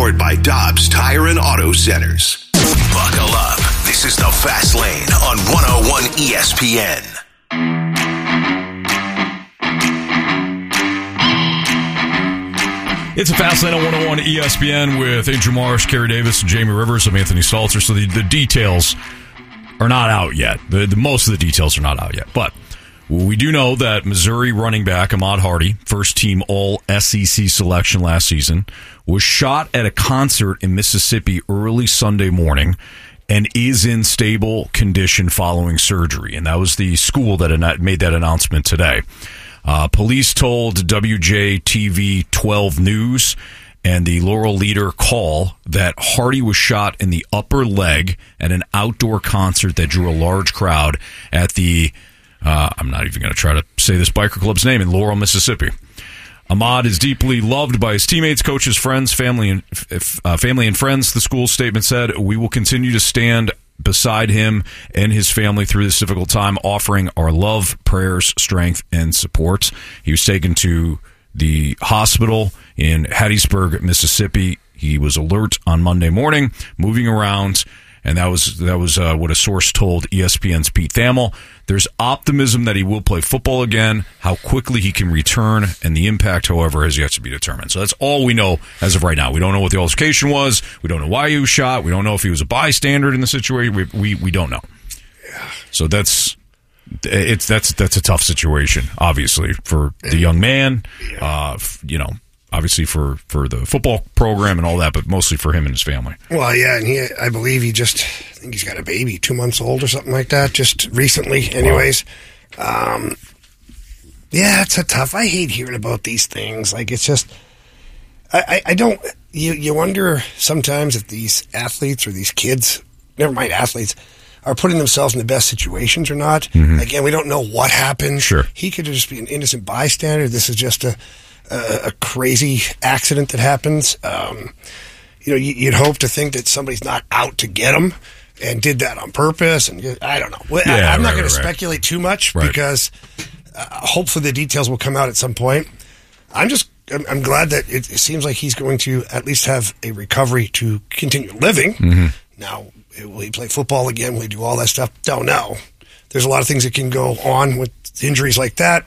powered by Dobbs Tire and Auto Centers. Buckle up. This is the Fast Lane on 101 ESPN. It's a Fast Lane on 101 ESPN with Andrew Marsh, Kerry Davis, and Jamie Rivers. I'm Anthony Stalter. So the details are not out yet. The most of the details are not out yet. But we do know that Missouri running back Ahmad Hardy, first team All-SEC selection last season, was shot at a concert in Mississippi early Sunday morning and is in stable condition following surgery. And that was the school that made that announcement today. Police told WJTV 12 News and the Laurel Leader Call that Hardy was shot in the upper leg at an outdoor concert that drew a large crowd at the I'm not even going to try to say this biker club's name in Laurel, Mississippi. Ahmad is deeply loved by his teammates, coaches, friends, family, and friends. The school statement said, "We will continue to stand beside him and his family through this difficult time, offering our love, prayers, strength, and support." He was taken to the hospital in Hattiesburg, Mississippi. He was alert on Monday morning, moving around. And that was what a source told ESPN's Pete Thamel. There's optimism that he will play football again. How quickly he can return and the impact, however, has yet to be determined. So that's all we know as of right now. We don't know what the altercation was. We don't know why he was shot. We don't know if he was a bystander in the situation. We don't know. So that's a tough situation, obviously, for the young man. Obviously for the football program and all that, but mostly for him and his family. Well, yeah, and I believe I think he's got a baby, 2 months old or something like that, just recently. Anyways, yeah, it's I hate hearing about these things. Like, it's just, I don't, you wonder sometimes if these athletes or these kids, never mind athletes, are putting themselves in the best situations or not. Mm-hmm. Again, we don't know what happened. Sure. He could just be an innocent bystander. This is just a crazy accident that happens. You'd hope to think that somebody's not out to get him and did that on purpose. And I don't know. I'm not going to speculate too much because hopefully the details will come out at some point. I'm glad that it seems like he's going to at least have a recovery to continue living. Mm-hmm. Now, will he play football again? Will he do all that stuff? Don't know. There's a lot of things that can go on with injuries like that.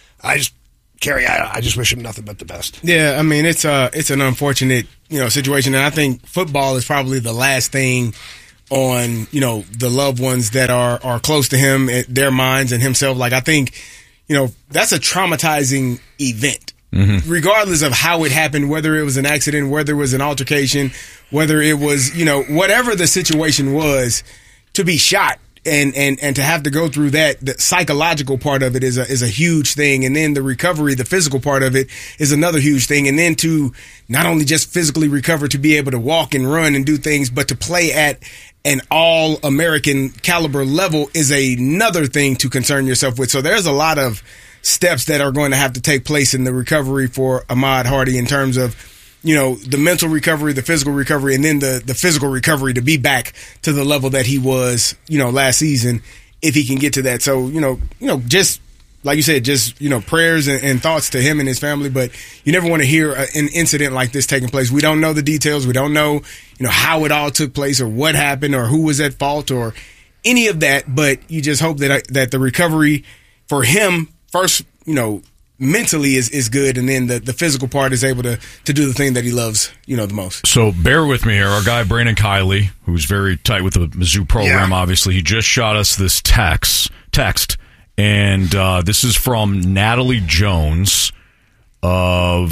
Kerry, I just wish him nothing but the best. Yeah, I mean, it's an unfortunate, situation, and I think football is probably the last thing on, the loved ones that are close to him, their minds and himself. Like, I think, that's a traumatizing event. Mm-hmm. Regardless of how it happened, whether it was an accident, whether it was an altercation, whether it was, whatever the situation was, to be shot. And to have to go through that, the psychological part of it is a huge thing. And then the recovery, the physical part of it is another huge thing. And then to not only just physically recover, to be able to walk and run and do things, but to play at an all-American caliber level is another thing to concern yourself with. So there's a lot of steps that are going to have to take place in the recovery for Ahmad Hardy in terms of, the mental recovery, the physical recovery, and then the physical recovery to be back to the level that he was, last season, if he can get to that. So, just like you said, just, prayers and thoughts to him and his family. But you never want to hear an incident like this taking place. We don't know the details. We don't know, how it all took place or what happened or who was at fault or any of that. But you just hope that the recovery for him first, mentally is good, and then the physical part is able to do the thing that he loves, the most. So bear with me here. Our guy Brandon Kiley, who's very tight with the Mizzou program, obviously, he just shot us this text, and this is from Natalie Jones of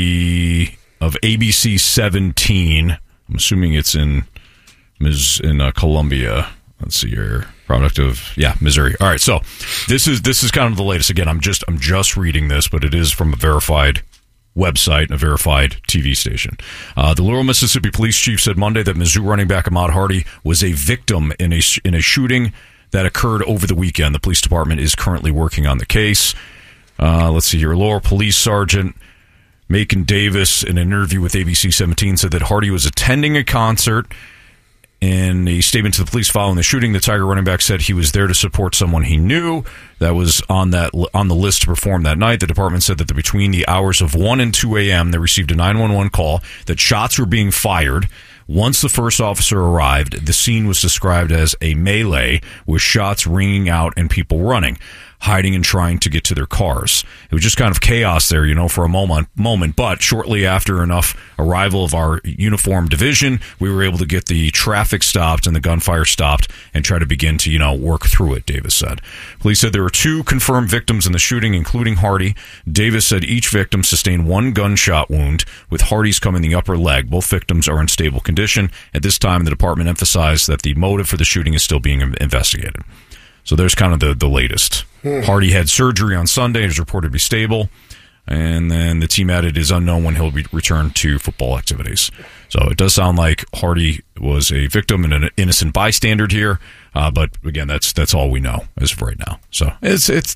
ABC 17. I'm assuming it's in Columbia. Let's see here. Product of Missouri. All right, so this is kind of the latest. Again, I'm just reading this, but it is from a verified website and a verified TV station. The Laurel, Mississippi police chief said Monday that Mizzou running back Ahmad Hardy was a victim in a shooting that occurred over the weekend. The police department is currently working on the case. Let's see here. Laurel Police Sergeant Macon Davis, in an interview with ABC 17, said that Hardy was attending a concert In a statement to the police following the shooting, the Tiger running back said he was there to support someone he knew that was on the list to perform that night. The department said that between the hours of 1 and 2 a.m., they received a 911 call that shots were being fired. Once the first officer arrived, the scene was described as a melee with shots ringing out and people running, hiding and trying to get to their cars. It was just kind of chaos there, for a moment. But shortly after enough arrival of our uniformed division, we were able to get the traffic stopped and the gunfire stopped and try to begin to, work through it, Davis said. Police said there were 2 confirmed victims in the shooting, including Hardy. Davis said each victim sustained 1 gunshot wound, with Hardy's come in the upper leg. Both victims are in stable condition. At this time, the department emphasized that the motive for the shooting is still being investigated. So there's kind of the latest. Hardy had surgery on Sunday and is reported to be stable. And then the team added is unknown when he'll be returned to football activities. So it does sound like Hardy was a victim and an innocent bystander here. But again, that's all we know as of right now. So it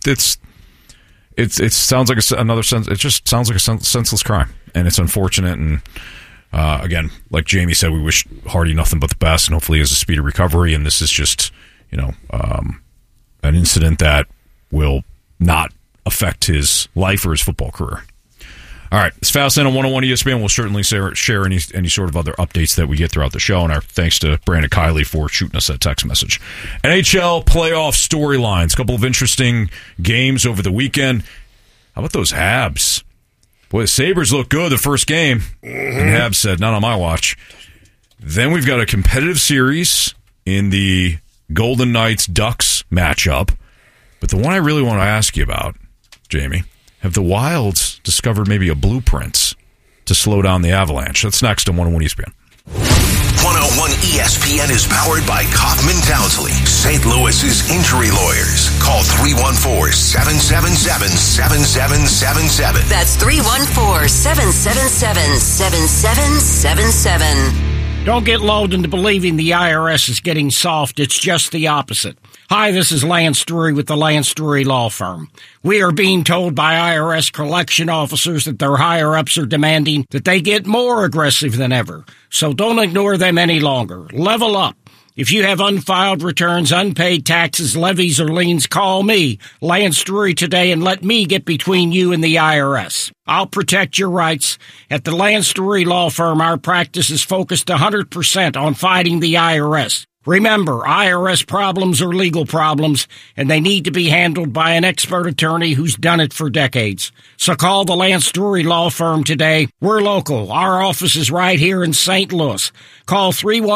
sounds like it just sounds like a senseless crime, and it's unfortunate. And again, like Jamie said, we wish Hardy nothing but the best, and hopefully he has a speedy recovery. And this is just an incident that will not affect his life or his football career. All right, it's Fast Lane on 101 ESPN. We'll certainly share any sort of other updates that we get throughout the show, and our thanks to Brandon Kiley for shooting us that text message. NHL playoff storylines, a couple of interesting games over the weekend. How about those Habs? Boy, the Sabres look good the first game, and Habs said, not on my watch. Then we've got a competitive series in the Golden Knights-Ducks matchup. But the one I really want to ask you about, Jamie, have the Wilds discovered maybe a blueprint to slow down the Avalanche? That's next on 101 ESPN. 101 ESPN is powered by Kaufman Townsley, St. Louis's injury lawyers. Call 314-777-7777. That's 314-777-7777. Don't get lulled into believing the IRS is getting soft. It's just the opposite. Hi, this is Lance Drury with the Lance Drury Law Firm. We are being told by IRS collection officers that their higher-ups are demanding that they get more aggressive than ever. So don't ignore them any longer. Level up. If you have unfiled returns, unpaid taxes, levies, or liens, call me, Lance Drury, today and let me get between you and the IRS. I'll protect your rights. At the Lance Drury Law Firm, our practice is focused 100% on fighting the IRS. Remember, IRS problems are legal problems, and they need to be handled by an expert attorney who's done it for decades. So call the Lance Drury Law Firm today. We're local. Our office is right here in St. Louis. Call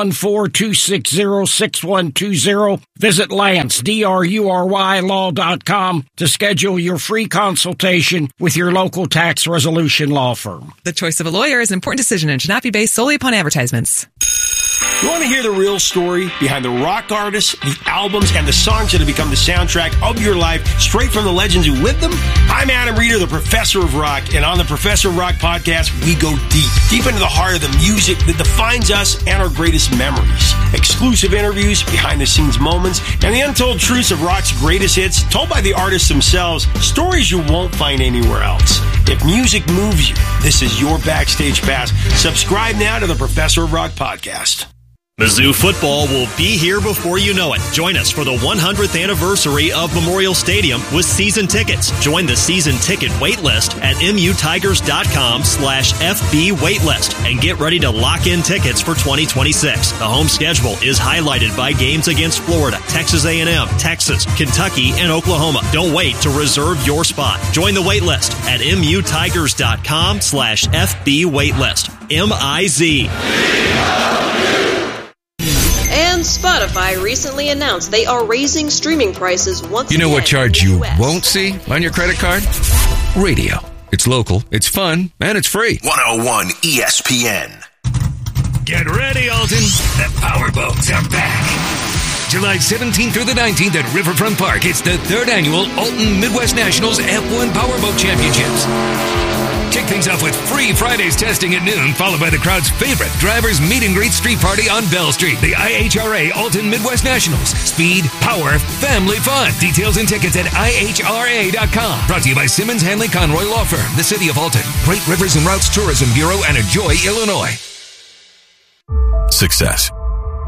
314-260-6120. Visit Lance, DRURY law.com to schedule your free consultation with your local tax resolution law firm. The choice of a lawyer is an important decision and should not be based solely upon advertisements. You want to hear the real story behind the rock artists, the albums, and the songs that have become the soundtrack of your life, straight from the legends who lived them? I'm Adam Reeder, the Professor of Rock, and on the Professor of Rock podcast, we go deep into the heart of the music that defines us and our greatest memories. Exclusive interviews, behind-the-scenes moments, and the untold truths of rock's greatest hits, told by the artists themselves, stories you won't find anywhere else. If music moves you, this is your backstage pass. Subscribe now to the Professor of Rock podcast. Mizzou football will be here before you know it. Join us for the 100th anniversary of Memorial Stadium with season tickets. Join the season ticket waitlist at mutigers.com/FB waitlist and get ready to lock in tickets for 2026. The home schedule is highlighted by games against Florida, Texas A&M, Texas, Kentucky, and Oklahoma. Don't wait to reserve your spot. Join the waitlist at mutigers.com/FB waitlist. MIZ. And Spotify recently announced they are raising streaming prices once again. You know what charge you won't see on your credit card? Radio. It's local, it's fun, and it's free. 101 ESPN. Get ready, Alton. The powerboats are back. July 17th through the 19th at Riverfront Park. It's the 3rd annual Alton Midwest Nationals F1 Powerboat Championships. Kick things off with free Fridays testing at noon, followed by the crowd's favorite drivers meet and greet street party on Bell Street. The IHRA Alton Midwest Nationals. Speed, power, family fun. Details and tickets at IHRA.com. Brought to you by Simmons Hanley Conroy Law Firm, the City of Alton, Great Rivers and Routes Tourism Bureau, and Enjoy, Illinois. Success.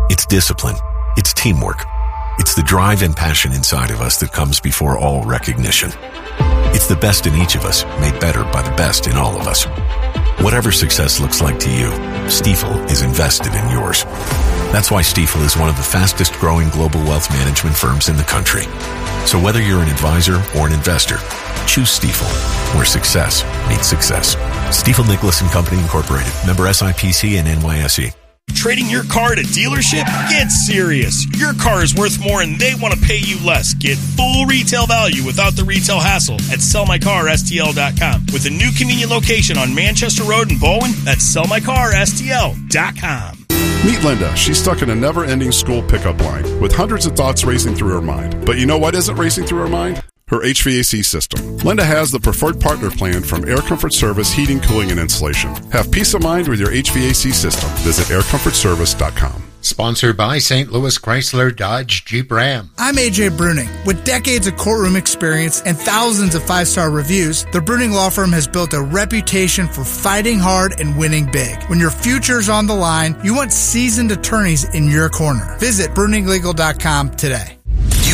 It's discipline. It's teamwork. It's the drive and passion inside of us that comes before all recognition. It's the best in each of us, made better by the best in all of us. Whatever success looks like to you, Stifel is invested in yours. That's why Stifel is one of the fastest growing global wealth management firms in the country. So whether you're an advisor or an investor, choose Stifel, where success meets success. Stifel Nicholas & Company Incorporated. Member SIPC and NYSE. Trading your car at a dealership? Get serious. Your car is worth more and they want to pay you less. Get full retail value without the retail hassle at sellmycarstl.com. With a new convenient location on Manchester Road in Bowen, that's sellmycarstl.com. Meet Linda. She's stuck in a never-ending school pickup line with hundreds of thoughts racing through her mind. But you know what isn't racing through her mind? Her HVAC system. Linda has the preferred partner plan from Air Comfort Service Heating, Cooling, and Insulation. Have peace of mind with your HVAC system. Visit aircomfortservice.com. Sponsored by St. Louis Chrysler Dodge Jeep Ram. I'm AJ Bruning. With decades of courtroom experience and thousands of five-star reviews, the Bruning Law Firm has built a reputation for fighting hard and winning big. When your future's on the line, you want seasoned attorneys in your corner. Visit BruningLegal.com today.